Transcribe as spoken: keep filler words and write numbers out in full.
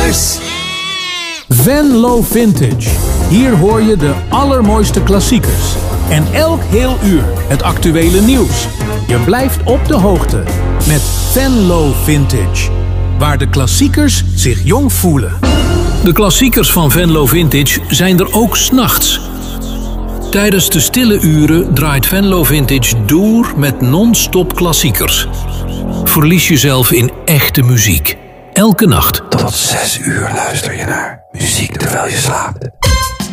Klassiekers! Venlo Vintage. Hier hoor je de allermooiste klassiekers. En elk heel uur het actuele nieuws. Je blijft op de hoogte met Venlo Vintage. Waar de klassiekers zich jong voelen. De klassiekers van Venlo Vintage zijn er ook 's nachts. Tijdens de stille uren draait Venlo Vintage door met non-stop klassiekers. Verlies jezelf in echte muziek. Elke nacht. Tot zes uur luister je naar muziek terwijl je slaapt.